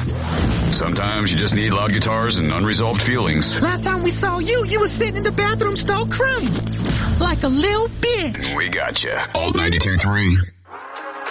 Sometimes you just need loud guitars and unresolved feelings. Last time we saw you, you were sitting in the bathroom stall crying. Like a little bitch. We got you. Alt 92.3.